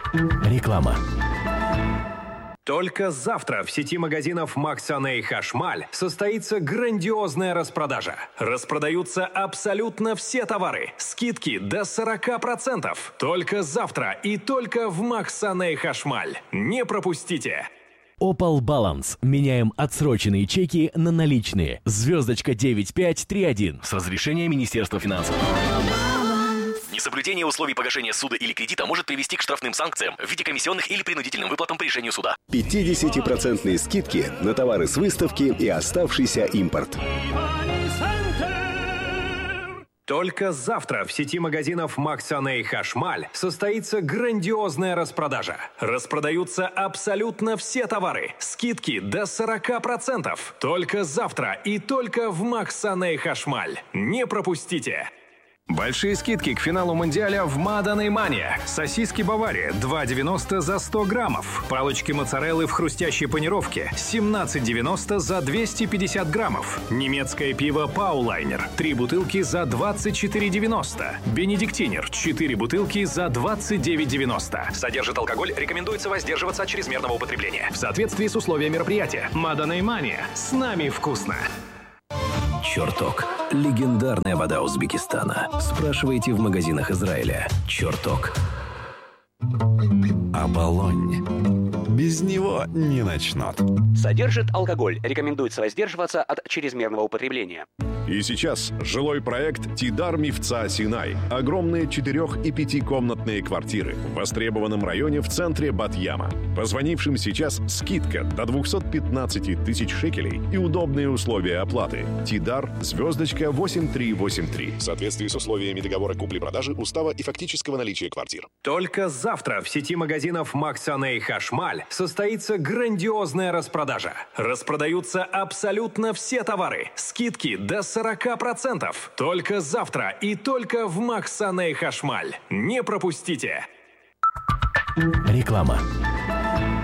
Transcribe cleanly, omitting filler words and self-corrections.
Реклама. Только завтра в сети магазинов Максаней Хашмаль состоится грандиозная распродажа. Распродаются абсолютно все товары. Скидки до 40%. Только завтра и только в Максаней Хашмаль. Не пропустите! Opal Balance. Меняем отсроченные чеки на наличные. Звездочка 9531. С разрешения Министерства финансов. Несоблюдение условий погашения суда или кредита может привести к штрафным санкциям в виде комиссионных или принудительным выплатам по решению суда. 50% скидки на товары с выставки и оставшийся импорт. Только завтра в сети магазинов Максаней Хашмаль состоится грандиозная распродажа. Распродаются абсолютно все товары. Скидки до 40%. Только завтра и только в Максаней Хашмаль. Не пропустите! Большие скидки к финалу Мундиаля в Маданей Мане. Сосиски Бавария 2,90 за 100 граммов. Палочки моцареллы в хрустящей панировке 17,90 за 250 граммов. Немецкое пиво Паулайнер 3 бутылки за 24,90. Бенедиктинер 4 бутылки за 29,90. Содержит алкоголь, рекомендуется воздерживаться от чрезмерного употребления. В соответствии с условиями мероприятия. Маданей Мане. С нами вкусно. Черток. Легендарная вода Узбекистана. Спрашивайте в магазинах Израиля. Черток. Оболонь. Без него не начнут. Содержит алкоголь. Рекомендуется воздерживаться от чрезмерного употребления. И сейчас жилой проект «Тидар Мифца Синай». Огромные 4- и 5-комнатные квартиры в востребованном районе в центре Бат-Яма. Позвонившим сейчас скидка до 215 тысяч шекелей и удобные условия оплаты. «Тидар» звездочка 8383. В соответствии с условиями договора купли-продажи, устава и фактического наличия квартир. Только завтра в сети магазинов Максаней Хашмаль состоится грандиозная распродажа. Распродаются абсолютно все товары. Скидки до 40%. Только завтра и только в Максаней Хашмаль. Не пропустите! Реклама.